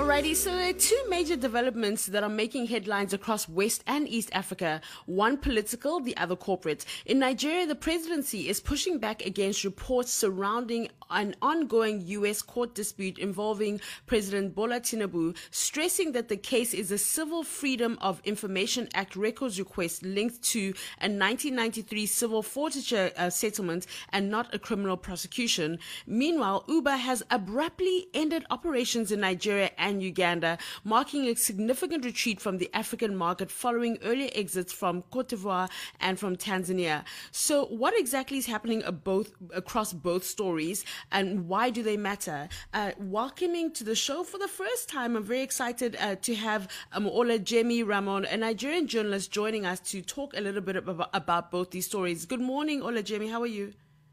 Alrighty, so there are two major developments that are making headlines across West and East Africa. One political, the other corporate. In Nigeria, the presidency is pushing back against reports surrounding an ongoing U.S. court dispute involving President Bola Tinubu, stressing that the case is a Civil Freedom of Information Act records request linked to a 1993 civil forfeiture settlement and not a criminal prosecution. Meanwhile, Uber has abruptly ended operations in Nigeria and Uganda, marking a significant retreat from the African market following earlier exits from Cote d'Ivoire and from Tanzania. So what exactly is happening across both stories, and why do they matter? Welcoming to the show for the first time, I'm very excited to have Olajemi Ramon, a Nigerian journalist, joining us to talk a little bit about both these stories. Good morning, Olajemi. How are you?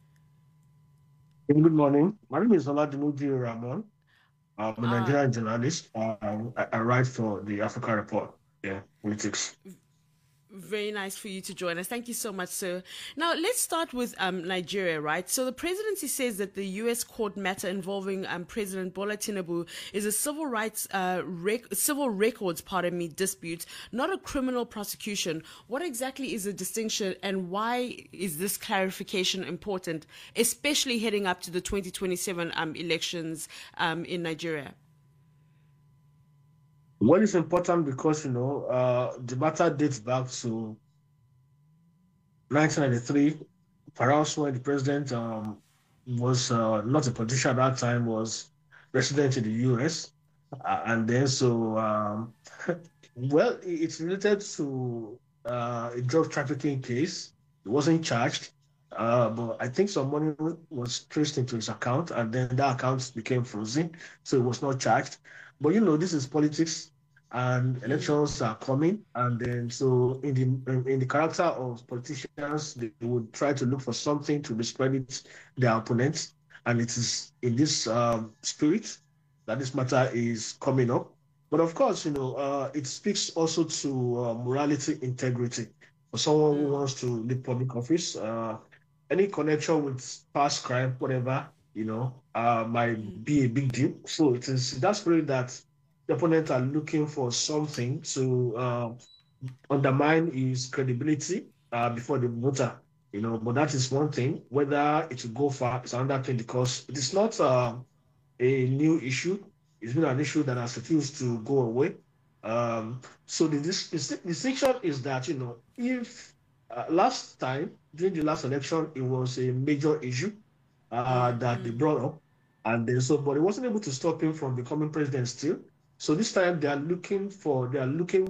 Good morning. My name is Oladimuji Ramon. I'm a Uh, Nigerian journalist. I write for the Africa Report. Yeah, politics. Very nice for you to join us. Thank you so much, sir. Now, let's start with Nigeria, right? So the presidency says that the U.S. court matter involving President Bola Tinubu is a civil records, dispute, not a criminal prosecution. What exactly is the distinction, and why is this clarification important, especially heading up to the 2027 elections in Nigeria? Well, it's important because, the matter dates back to 1993, perhaps when the president was not a politician at that time, was resident in the US. And then well, it's related to a drug trafficking case. He wasn't charged, but I think some money was traced into his account, and then that account became frozen, so he was not charged. But this is politics, and Mm, elections are coming, and then so in the character of politicians, they would try to look for something to discredit their opponents, and it is in this spirit that this matter is coming up. But of course, it speaks also to morality, integrity for someone who mm, wants to leave public office. Any connection with past crime, whatever, mm, might be a big deal. So it is that spirit that the opponents are looking for something to undermine his credibility before the voter. But that is one thing. Whether it will go far is another thing because it is not a new issue. It's been an issue that has refused to go away. So the distinction is that, if last time during the last election, it was a major issue mm, that they mm. brought up, and then but it wasn't able to stop him from becoming president still. So this time they are looking